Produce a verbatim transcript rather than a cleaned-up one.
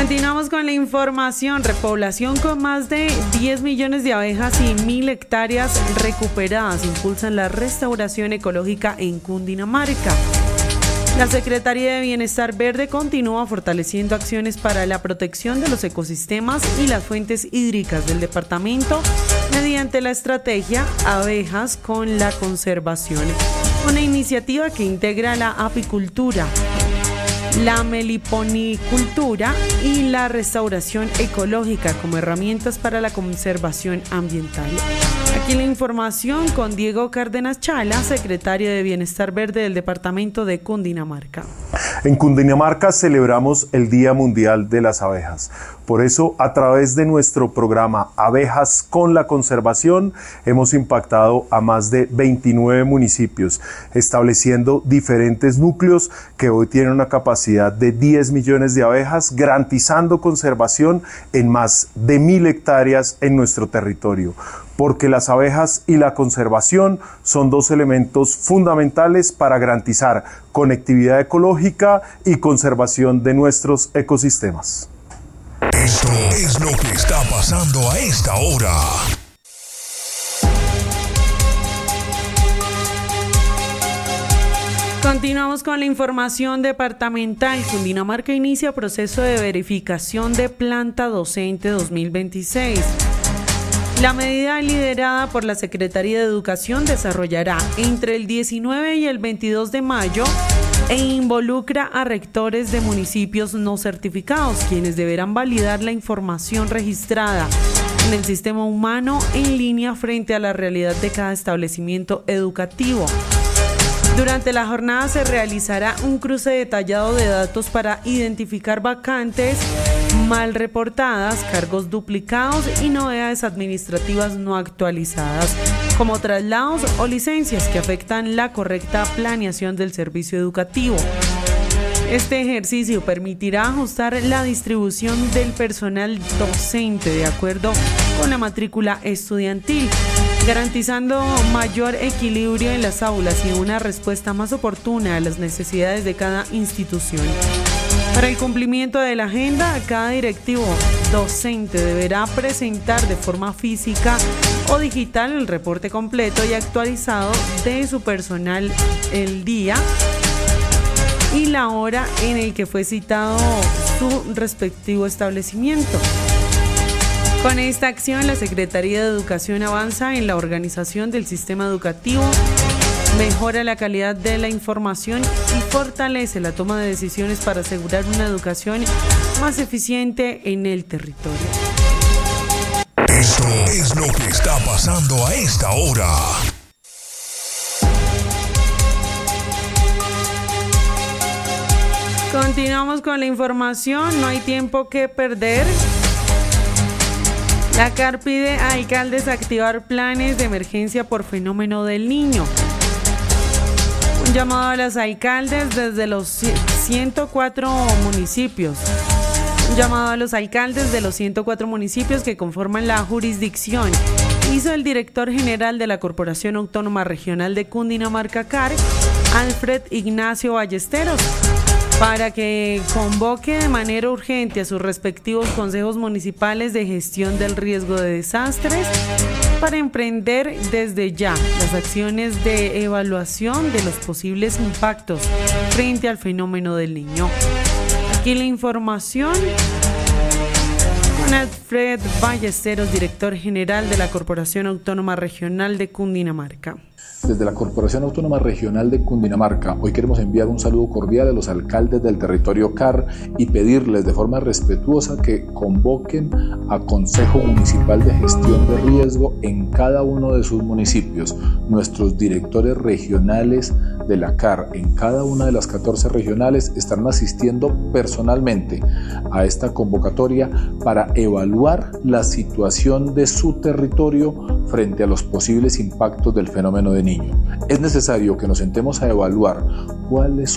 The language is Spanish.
Continuamos con la información. Repoblación con más de diez millones de abejas y mil hectáreas recuperadas impulsan la restauración ecológica en Cundinamarca. La Secretaría de Bienestar Verde continúa fortaleciendo acciones para la protección de los ecosistemas y las fuentes hídricas del departamento mediante la estrategia Abejas con la Conservación, una iniciativa que integra la apicultura, la meliponicultura y la restauración ecológica como herramientas para la conservación ambiental. Aquí la información con Diego Cárdenas Chala, secretario de Bienestar Verde del departamento de Cundinamarca. En Cundinamarca celebramos el Día Mundial de las Abejas. Por eso, a través de nuestro programa Abejas con la Conservación, hemos impactado a más de veintinueve municipios, estableciendo diferentes núcleos que hoy tienen una capacidad de diez millones de abejas, garantizando conservación en más de mil hectáreas en nuestro territorio. Porque las abejas y la conservación son dos elementos fundamentales para garantizar conectividad ecológica y conservación de nuestros ecosistemas. Esto es lo que está pasando a esta hora. Continuamos con la información departamental. Cundinamarca inicia proceso de verificación de planta docente dos mil veintiséis. La medida liderada por la Secretaría de Educación desarrollará entre el diecinueve y el veintidós de mayo e involucra a rectores de municipios no certificados, quienes deberán validar la información registrada en el sistema humano en línea frente a la realidad de cada establecimiento educativo. Durante la jornada se realizará un cruce detallado de datos para identificar vacantes mal reportadas, cargos duplicados y novedades administrativas no actualizadas, como traslados o licencias que afectan la correcta planeación del servicio educativo. Este ejercicio permitirá ajustar la distribución del personal docente de acuerdo con la matrícula estudiantil, garantizando mayor equilibrio en las aulas y una respuesta más oportuna a las necesidades de cada institución. Para el cumplimiento de la agenda, cada directivo docente deberá presentar de forma física o digital el reporte completo y actualizado de su personal el día y la hora en el que fue citado su respectivo establecimiento. Con esta acción, la Secretaría de Educación avanza en la organización del sistema educativo, mejora la calidad de la información y fortalece la toma de decisiones para asegurar una educación más eficiente en el territorio. Esto es lo que está pasando a esta hora. Continuamos con la información, no hay tiempo que perder. La C A R pide a alcaldes activar planes de emergencia por fenómeno del Niño. Un llamado a los alcaldes desde los ciento cuatro municipios. Un llamado a los alcaldes de los ciento cuatro municipios que conforman la jurisdicción. Hizo el director general de la Corporación Autónoma Regional de Cundinamarca, C A R, Alfred Ignacio Ballesteros, para que convoque de manera urgente a sus respectivos consejos municipales de gestión del riesgo de desastres para emprender desde ya las acciones de evaluación de los posibles impactos frente al fenómeno del Niño. Aquí la información con Alfred Ballesteros, director general de la Corporación Autónoma Regional de Cundinamarca. Desde la Corporación Autónoma Regional de Cundinamarca, hoy queremos enviar un saludo cordial a los alcaldes del territorio C A R y pedirles de forma respetuosa que convoquen a Consejo Municipal de Gestión de Riesgo en cada uno de sus municipios. Nuestros directores regionales de la C A R en cada una de las catorce regionales estarán asistiendo personalmente a esta convocatoria para evaluar la situación de su territorio frente a los posibles impactos del fenómeno de Niño. Es necesario que nos sentemos a evaluar cuáles